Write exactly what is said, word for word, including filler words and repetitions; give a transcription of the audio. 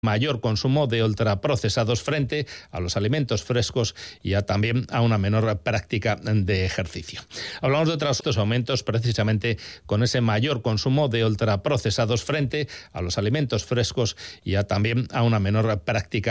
mayor consumo de ultraprocesados frente a los alimentos frescos y a también a una menor práctica de ejercicio. Hablamos de otros aumentos precisamente con ese mayor consumo de ultraprocesados frente a los alimentos frescos y a también a una menor práctica